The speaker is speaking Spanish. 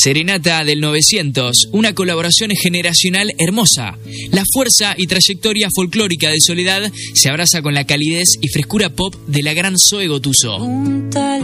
Serenata del 900, una colaboración generacional hermosa. La fuerza y trayectoria folclórica de Soledad se abraza con la calidez y frescura pop de la gran Zoe Gotuso.